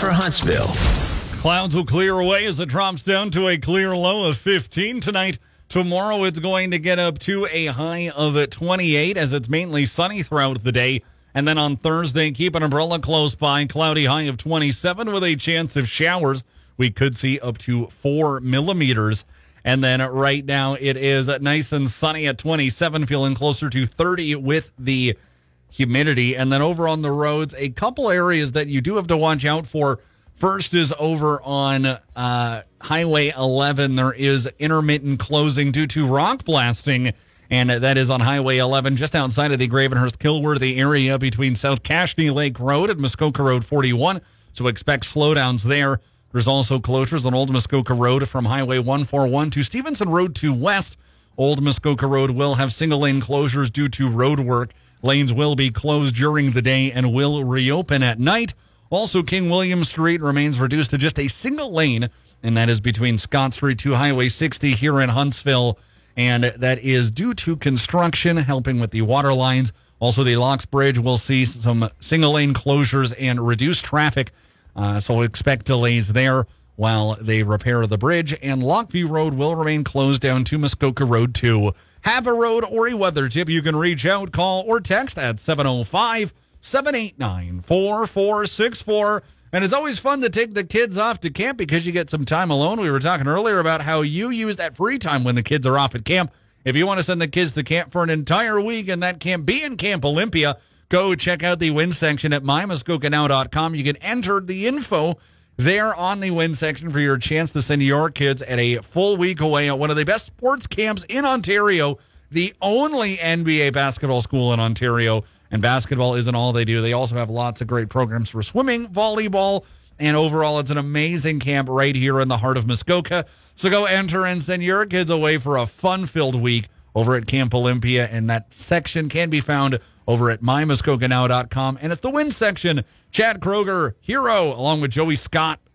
for Huntsville. Clouds will clear away as it drops down to a clear low of 15 tonight. Tomorrow it's going to get up to a high of 28 as it's mainly sunny throughout the day. And then on Thursday, keep an umbrella close by. Cloudy high of 27 with a chance of showers. We could see up to 4 millimeters. And then right now it is nice and sunny at 27, feeling closer to 30 with the humidity. And then over on the roads, a couple areas that you do have to watch out for. First is over on Highway 11. There is intermittent closing due to rock blasting, and that is on Highway 11 just outside of the Gravenhurst-Kilworthy area between South Cashney Lake Road and Muskoka Road 41, so expect slowdowns there. There's also closures on Old Muskoka Road from Highway 141 to Stevenson Road to West. Old Muskoka Road will have single-lane closures due to road work. Lanes will be closed during the day and will reopen at night. Also, King William Street remains reduced to just a single lane, and that is between Scott Street to Highway 60 here in Huntsville, and that is due to construction helping with the water lines. Also, the Locks Bridge will see some single-lane closures and reduced traffic, so expect delays there while they repair the bridge, and Lockview Road will remain closed down to Muskoka Road 2. Have a road or a weather tip, you can reach out, call, or text at 705-789-4464. And it's always fun to take the kids off to camp because you get some time alone. We were talking earlier about how you use that free time when the kids are off at camp. If you want to send the kids to camp for an entire week and that camp be in Camp Olympia, go check out the WIN section at mymuskokanow.com. You can enter the info there on the WIN section for your chance to send your kids at a full week away at one of the best sports camps in Ontario, the only NBA basketball school in Ontario. And basketball isn't all they do. They also have lots of great programs for swimming, volleyball, and overall, it's an amazing camp right here in the heart of Muskoka. So go enter and send your kids away for a fun-filled week over at Camp Olympia, and that section can be found over at mymuskokanow.com. And it's the WIN section. Chad Kroger, hero, along with Joey Scott,